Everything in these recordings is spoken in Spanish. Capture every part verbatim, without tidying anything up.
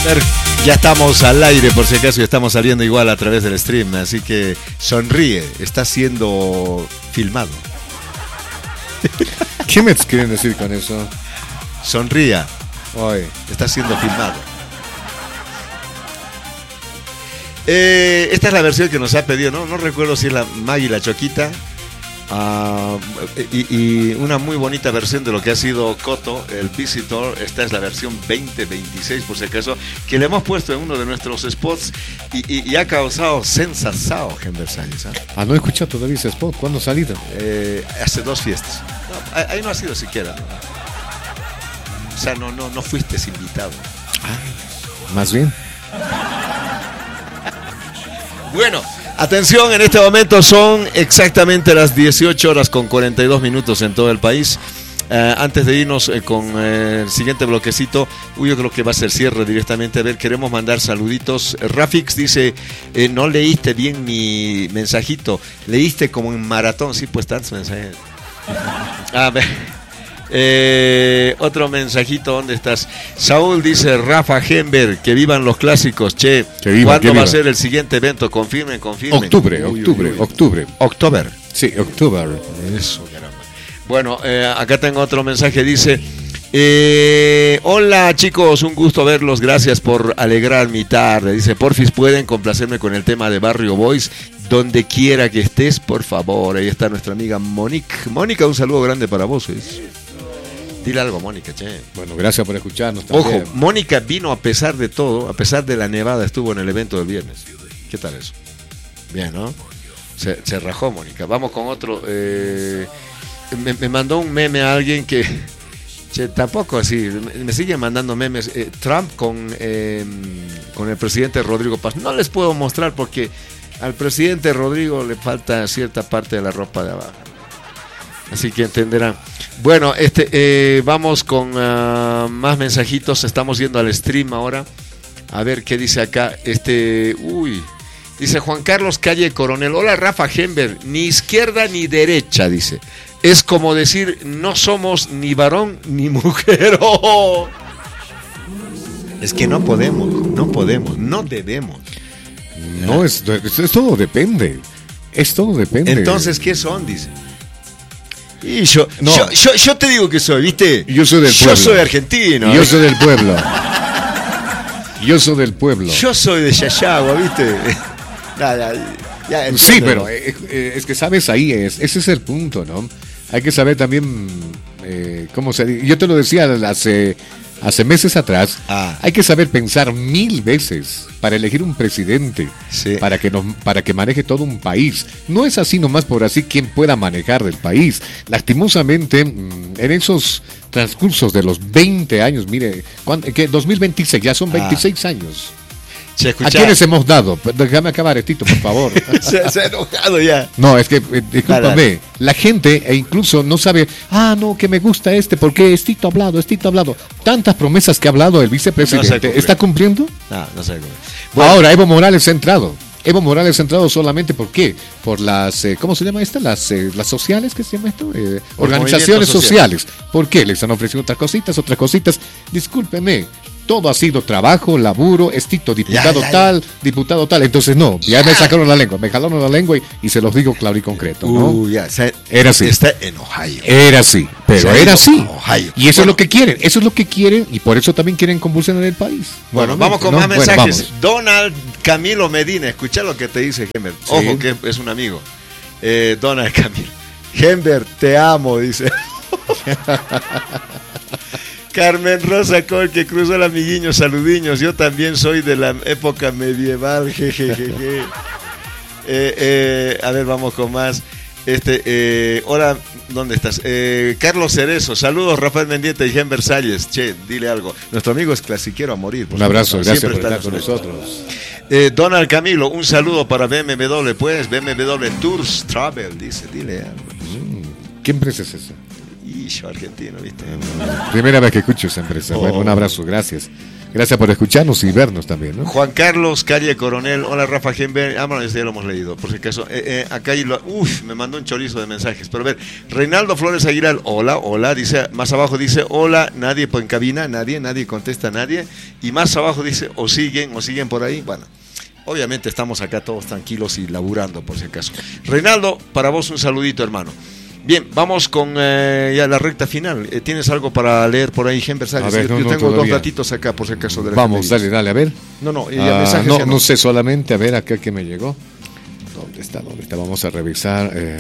Ya estamos al aire, por si acaso, y estamos saliendo igual a través del stream, así que sonríe, está siendo filmado. ¿Qué me quieren decir con eso? Sonría. Hoy. Está siendo filmado. Eh, esta es la versión que nos ha pedido, ¿no? No recuerdo si es la Maggie la Choquita. Uh, y, y una muy bonita versión de lo que ha sido Coto, el Visitor. Esta es la versión veinte veintiséis, por si acaso, que le hemos puesto en uno de nuestros spots y, y, y ha causado sensación en Versalles. ¿eh? Ah, no he escuchado todavía ese spot. ¿Cuándo ha salido? Eh, hace dos fiestas. No, ahí no ha sido siquiera. O sea, no, no, no fuiste invitado. Ah, más bien. Bueno, atención, en este momento son exactamente las dieciocho horas con cuarenta y dos minutos en todo el país. Uh, antes de irnos eh, con eh, el siguiente bloquecito, uy, yo creo que va a ser cierre directamente. A ver, queremos mandar saluditos. Rafix dice, eh, no leíste bien mi mensajito, leíste como en maratón. Sí, pues tantos mensajes. A ver. Eh, otro mensajito, ¿dónde estás? Saúl dice, Rafa Gember, que vivan los clásicos, che. Que viva, ¿Cuándo que va viva. a ser el siguiente evento? Confirmen, confirmen. Octubre, Uy, octubre, uy, uy. octubre. Octubre. Sí, octubre. Eso, caramba. Bueno, eh, acá tengo otro mensaje, dice, eh, hola chicos, un gusto verlos, gracias por alegrar mi tarde. Dice, porfis, pueden complacerme con el tema de Barrio Boys, donde quiera que estés, por favor. Ahí está nuestra amiga Mónica. Mónica, un saludo grande para vos. ¿Es? Dile algo, Mónica, che. Bueno, gracias por escucharnos también. Ojo, Mónica vino a pesar de todo, a pesar de la nevada, estuvo en el evento del viernes. ¿Qué tal eso? Bien, ¿no? Se, se rajó, Mónica. Vamos con otro. Eh, me, me mandó un meme a alguien que... Che, tampoco así. Me, me sigue mandando memes. Eh, Trump con, eh, con el presidente Rodrigo Paz. No les puedo mostrar porque al presidente Rodrigo le falta cierta parte de la ropa de abajo. Así que entenderán. Bueno, este, eh, vamos con uh, más mensajitos. Estamos yendo al stream ahora. A ver qué dice acá. Este, uy, dice Juan Carlos Calle Coronel. Hola Rafa Gember, ni izquierda ni derecha, dice. Es como decir, no somos ni varón ni mujer. Oh. Es que no podemos, no podemos, no debemos. No, es, es, es todo depende. Es todo depende. Entonces, ¿qué son? Dice. Y yo, no. yo, yo, yo te digo que soy, ¿viste? Yo soy del pueblo. Yo soy argentino. Yo soy del pueblo. Yo soy del pueblo. Yo soy de Yayagua, ¿viste? Nada, ya, ya, sí, pero eh, eh, es que sabes, ahí es, ese es el punto, ¿no? Hay que saber también eh, cómo se dice. Yo te lo decía hace, hace meses atrás. Ah. Hay que saber pensar mil veces para elegir un presidente, sí. para que nos, para que maneje todo un país. No es así nomás por así quien pueda manejar del país. Lastimosamente, en esos transcursos de los veinte años, mire, que dos mil veintiséis, ya son veintiséis ah. años. ¿A quiénes hemos dado? Déjame acabar, Estito, por favor. se, se ha enojado ya. No, es que, eh, discúlpame, la gente e incluso no sabe, ah, no, que me gusta este, porque Estito ha hablado, Estito ha hablado. Tantas promesas que ha hablado el vicepresidente, no ¿está cumpliendo? No, no sé. Bueno. Ahora, Evo Morales ha entrado. Evo Morales ha entrado solamente, ¿por qué? Por las, eh, ¿cómo se llama esta? Las, eh, las sociales, ¿qué se llama esto? Eh, organizaciones sociales. Social. ¿Por qué? Les han ofrecido otras cositas, otras cositas. Discúlpeme. Todo ha sido trabajo, laburo, Estito, diputado ya, ya, tal, ya. diputado tal. Entonces, no, ya, ya me sacaron la lengua, me jalaron la lengua y, y se los digo claro y concreto, ¿no? Uh, ya, se, era así. Está en Ohio. Era así, pero se era así. Ohio. Y eso bueno. es lo que quieren, eso es lo que quieren y por eso también quieren convulsionar el país. Bueno, vamos con ¿no? más mensajes. Bueno, Donald Camilo Medina, escucha lo que te dice Gember. Sí. Ojo que es un amigo. Eh, Donald Camilo. Gember, te amo, dice. Carmen Rosa Col, que cruzó el amiguiño, saludiños. Yo también soy de la época medieval, jejeje. eh, eh, a ver, vamos con más. Este, eh, hola, ¿dónde estás? Eh, Carlos Cerezo, saludos, Rafael Mendieta y Gen Versalles. Che, dile algo. Nuestro amigo es clasiquero a morir. Un abrazo, gracias siempre por estar con nosotros. Eh, Donald Camilo, un saludo para B M W, pues, B M W Tours Travel, dice, dile algo. Mm, ¿qué empresa es esa? Y yo argentino, ¿viste? Primera vez que escucho esa empresa. Oh. Bueno, un abrazo, gracias. Gracias por escucharnos y vernos también, ¿no? Juan Carlos Calle Coronel, hola Rafa Gember, ah, bueno, este ya lo hemos leído, por si acaso. Eh, eh, acá hay lo, uf, me mandó un chorizo de mensajes, pero a ver, Reinaldo Flores Aguilar, hola, hola, dice, más abajo dice, hola, nadie en cabina, nadie, nadie contesta, nadie, y más abajo dice, o siguen, o siguen por ahí, bueno. Obviamente estamos acá todos tranquilos y laburando, por si acaso. Reinaldo, para vos un saludito, hermano. Bien, vamos con eh, ya la recta final. Eh, ¿Tienes algo para leer por ahí, Gember? A ver, yo no, tengo no, dos ratitos acá, por si acaso. De la Vamos, dale, dale, a ver. No, no, ah, mensajes no, no. no sé, solamente a ver acá que me llegó. ¿Dónde está? ¿Dónde está? Vamos a revisar. Eh,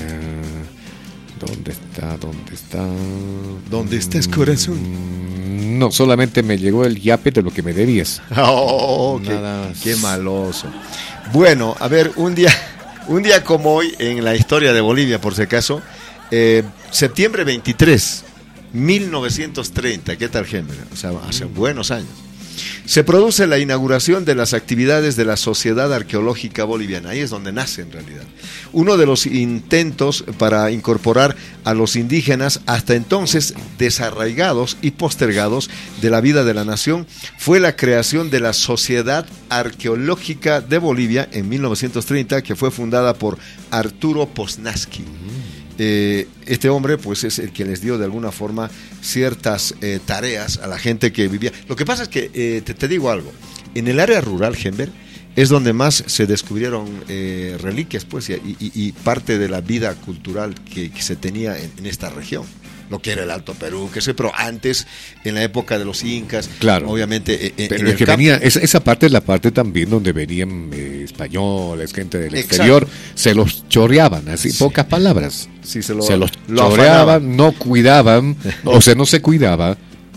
¿Dónde está? ¿Dónde está? ¿Dónde estás, corazón? Mm, no, solamente me llegó el yape de lo que me debías. Oh, qué, qué maloso. Bueno, a ver, un día, un día como hoy en la historia de Bolivia, por si acaso, eh, septiembre veintitrés, mil novecientos treinta, ¿qué tal, Gember? O sea, hace buenos años. Se produce la inauguración de las actividades de la Sociedad Arqueológica Boliviana. Ahí es donde nace en realidad. Uno de los intentos para incorporar a los indígenas hasta entonces desarraigados y postergados de la vida de la nación fue la creación de la Sociedad Arqueológica de Bolivia en mil novecientos treinta, que fue fundada por Arturo Poznański. Eh, este hombre pues es el que les dio de alguna forma ciertas eh, tareas a la gente que vivía. Lo que pasa es que eh, te, te digo algo, en el área rural, Gember, es donde más se descubrieron eh, reliquias pues y, y, y parte de la vida cultural que, que se tenía en, en esta región, lo que era el Alto Perú, que sé, pero antes, en la época de los incas, claro, obviamente. Eh, pero en es el que campo, venía, esa, esa parte es la parte también donde venían eh, españoles, gente del exacto, exterior, se los chorreaban, así, sí, pocas palabras. Sí, se, lo, se los lo chorreaban, afanaban. no cuidaban, o sea, no se cuidaba.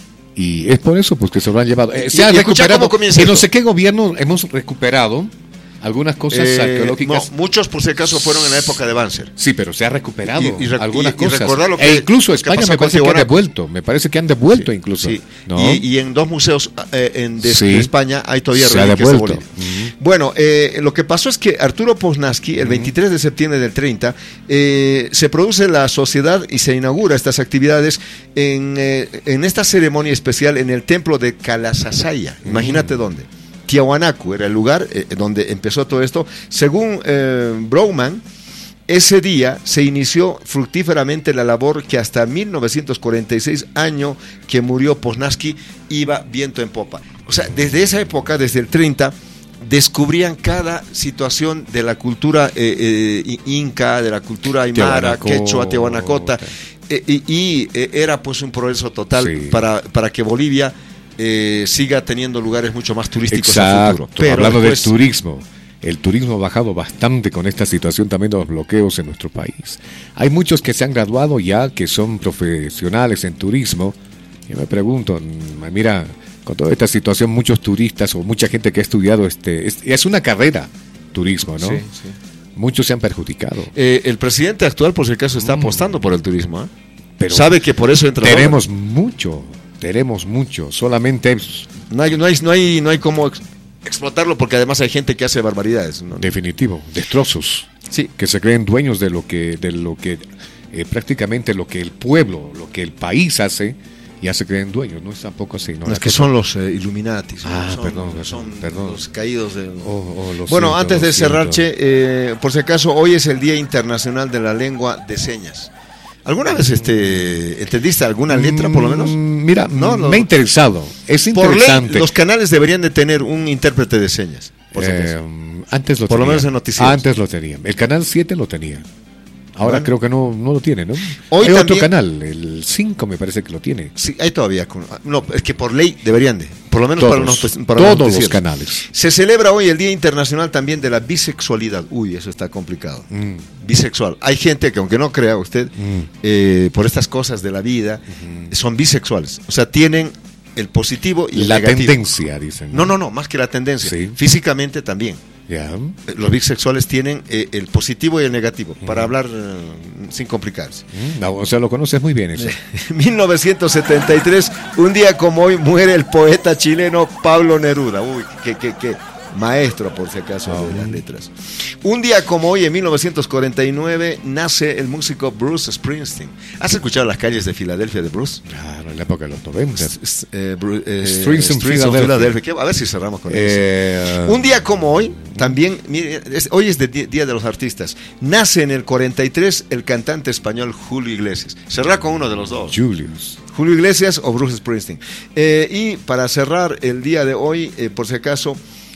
Y es por eso pues que se lo han llevado. Eh, se Y- ha y escucha recuperado. cómo comienza En no esto. sé qué gobierno hemos recuperado algunas cosas Eh, arqueológicas. no, muchos por si acaso fueron en la época de Banzer. Sí, pero se ha recuperado Y- y rec- algunas y- y cosas. recordar lo que- e incluso lo que España pasó me con parece que han Tiwanaku. devuelto. Me parece que han devuelto Sí, incluso. sí. ¿no? Y, y en dos museos eh, en de, Sí. de España hay todavía Se ha reliquias de devuelto. Bolivia. Bueno, eh, lo que pasó es que Arturo Poznański, el veintitrés de septiembre del treinta, eh, se produce la sociedad y se inaugura estas actividades en, eh, en esta ceremonia especial en el templo de Calasasaya. Imagínate dónde. Tiwanaku era el lugar eh, donde empezó todo esto. Según eh, Brouman, ese día se inició fructíferamente la labor que hasta mil novecientos cuarenta y seis, año que murió Poznański, iba viento en popa. O sea, desde esa época, desde el treinta, descubrían cada situación de la cultura eh, eh, inca, de la cultura aymara, Tiahuanaco, quechua, tiahuanacota, eh, y, y eh, era pues un progreso total Sí. para, para que Bolivia eh, siga teniendo lugares mucho más turísticos Exacto. a futuro. Pero Hablando después, del turismo. El turismo ha bajado bastante con esta situación también de los bloqueos en nuestro país. Hay muchos que se han graduado ya, que son profesionales en turismo. Yo me pregunto, mm, mira, con toda esta situación, muchos turistas o mucha gente que ha estudiado, este es, es una carrera, turismo, ¿no? Sí, sí. Muchos se han perjudicado. Eh, el presidente actual, por si acaso, está apostando por el turismo. ¿eh? Pero sabe que por eso entra. Tenemos mucho, tenemos mucho. Solamente es No hay, no hay, no hay, no hay cómo ex- explotarlo porque además hay gente que hace barbaridades. ¿no? definitivo, destrozos. Sí. Que se creen dueños de lo que, de lo que eh, prácticamente lo que el pueblo, lo que el país hace, ya se creen dueños. No es tampoco así. No, No, La es que cosa- son los eh, Illuminatis. ¿no? Ah, son, perdón, perdón, son perdón. los caídos de. Oh, oh, lo Bueno, siento, antes de lo cerrar, siento. Che, eh, por si acaso, hoy es el Día Internacional de la Lengua de Señas. ¿Alguna vez este entendiste alguna letra, por lo menos? Mm, Mira, No, no. me ha interesado. Es Por ley, interesante. los canales deberían de tener un intérprete de señas. Por si Eh, acaso. antes lo Por lo tenía. menos en noticieros. Antes lo tenía. El canal siete lo tenía. Ahora Bueno. creo que no, no lo tiene, ¿no? Hoy Hay otro también- canal, el cinco me parece que lo tiene. Sí, hay todavía. con- No, es que por ley deberían de. Por lo menos Todos, para los, para los todos los noticieros. canales. Se celebra hoy el Día Internacional también de la bisexualidad. Uy, eso está complicado. Mm. Bisexual. Hay gente que, aunque no crea usted, Mm. eh, por estas cosas de la vida, son bisexuales. O sea, tienen el positivo y el La negativo. tendencia, dicen. No, no, no, más que la tendencia. Sí. Físicamente también. Ya. Eh, Los bisexuales tienen eh, el positivo y el negativo, para hablar eh, sin complicarse. Mm, no, o sea, lo conoces muy bien eso. mil novecientos setenta y tres, un día como hoy, muere el poeta chileno Pablo Neruda. Uy, qué, qué, qué, maestro, por si acaso, oh. de las letras. Un día como hoy, en mil novecientos cuarenta y nueve, nace el músico Bruce Springsteen. ¿Has escuchado Las calles de Filadelfia de Bruce? Claro, en la época de los noventa. Eh, eh, Springsteen, Filadelfia. A ver si cerramos con eh, eso. Un día como hoy, también, mire, es, hoy es de Día de los Artistas. Nace en el cuarenta y tres el cantante español Julio Iglesias. Cerrar con uno de los dos. Julius. Julio Iglesias o Bruce Springsteen. Eh, y para cerrar el día de hoy, eh, por si acaso,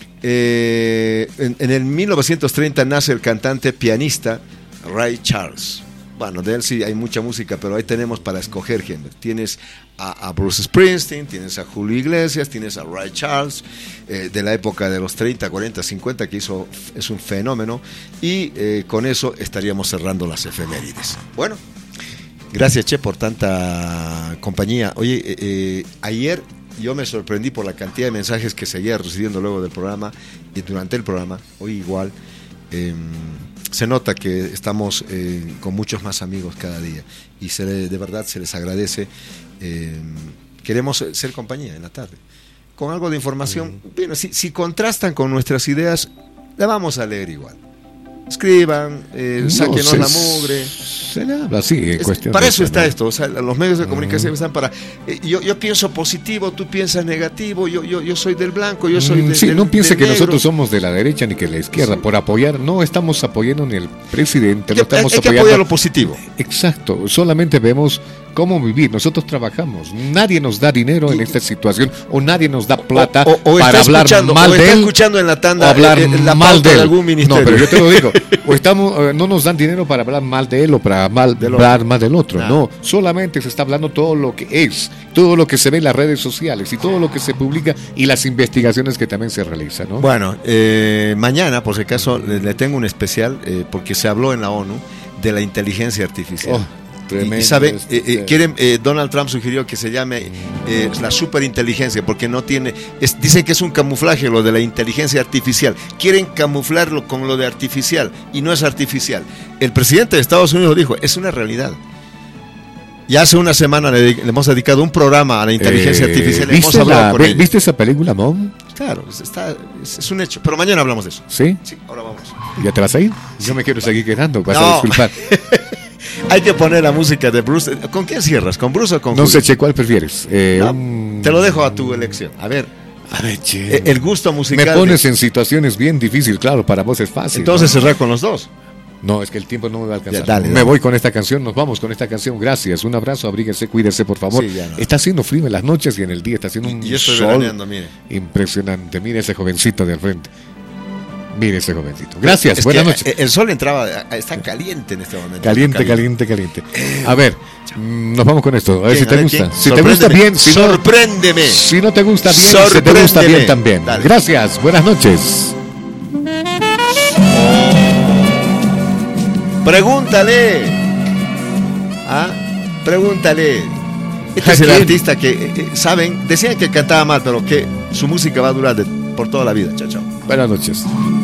eh, en, en el mil novecientos treinta nace el cantante pianista Ray Charles. Bueno, de él sí hay mucha música, pero ahí tenemos para escoger género. Tienes a, a Bruce Springsteen, tienes a Julio Iglesias, tienes a Ray Charles, eh, de la época de los treinta, cuarenta, cincuenta, que hizo, es un fenómeno. Y eh, con eso estaríamos cerrando las efemérides. Bueno. Gracias, Che, por tanta compañía. Oye, eh, eh, ayer yo me sorprendí por la cantidad de mensajes que seguía recibiendo luego del programa y durante el programa. Hoy igual eh, se nota que estamos eh, con muchos más amigos cada día y se le, de verdad se les agradece. Eh, queremos ser compañía en la tarde con algo de información. Mm. Bueno, si, si contrastan con nuestras ideas, la vamos a leer igual. Escriban, eh, no, sáquenos se, la mugre. Se le habla así, en es, cuestión para eso de está esto, o sea, los medios de comunicación mm. están para. Eh, yo, yo pienso positivo, tú piensas negativo, yo, yo, yo soy del blanco, yo soy del. Sí, del, no piense que negro. Nosotros somos de la derecha ni que de la izquierda, sí. Por apoyar, no estamos apoyando ni al presidente, no estamos hay, hay apoyando. que apoyar lo positivo. Exacto, solamente vemos cómo vivir. Nosotros trabajamos, nadie nos da dinero en esta situación o nadie nos da plata o, o, o para hablar mal o de está él. escuchando en la tanda o hablar eh, la mal de, de él. algún ministerio. No, pero yo te lo digo, o estamos, eh, no nos dan dinero para hablar mal de él o para mal, de hablar mal del otro. Nah. No, solamente se está hablando todo lo que es, todo lo que se ve en las redes sociales y todo lo que se publica y las investigaciones que también se realizan, ¿no? Bueno, eh, mañana, por si acaso, le, le tengo un especial eh, porque se habló en la ONU de la inteligencia artificial. Oh. Tremendo, y saben, este, eh, eh, quieren, eh, Donald Trump sugirió que se llame eh, la superinteligencia porque no tiene, es, dicen que es un camuflaje lo de la inteligencia artificial, quieren camuflarlo con lo de artificial y no es artificial. El presidente de Estados Unidos dijo, es una realidad. Ya hace una semana le, le hemos dedicado un programa a la inteligencia eh, artificial. ¿Viste, hemos la, con ¿Viste esa película, Mom? Claro, está, es, es un hecho, pero mañana hablamos de eso. ¿Sí? Sí, ahora vamos. ¿Ya te vas a ir? Yo me quiero seguir quedando, vas no. a disculpar. Hay que poner la música de Bruce. ¿Con quién cierras? ¿Con Bruce o con No Julio? sé, Che, ¿cuál prefieres? Eh, no, un... Te lo dejo a tu elección. A ver. A ver, Che. El gusto musical. Me pones de... en situaciones bien difíciles, claro, para vos es fácil. Entonces ¿no? cerrar con los dos. No, es que el tiempo no me va a alcanzar. Ya, dale, me dale. voy con esta canción, nos vamos con esta canción. Gracias, un abrazo, abríguese, cuídese, por favor. Sí, no. Está haciendo frío en las noches y en el día, está haciendo un y estoy sol veraneando, mire. Impresionante. Mire ese jovencito de al frente. Mire ese jovencito. Gracias, es buenas noches. El sol entraba, está caliente en este momento. Caliente, caliente, caliente. A ver, nos vamos con esto. A ver bien, si te a ver, gusta. ¿quién? Si te gusta bien, si no, sorpréndeme. Si no te gusta bien, si te gusta bien también. Dale. Gracias, buenas noches. Pregúntale. ¿Ah? Pregúntale. Este es el artista que, eh, saben, decían que cantaba mal, pero que su música va a durar de, por toda la vida. Chao, chao. Buenas noches.